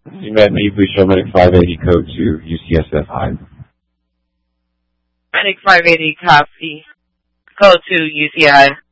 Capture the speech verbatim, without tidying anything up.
C M A T, may you please show Medic five eighty code to U C S F Hive. Medic five eighty, copy. Code to U C I.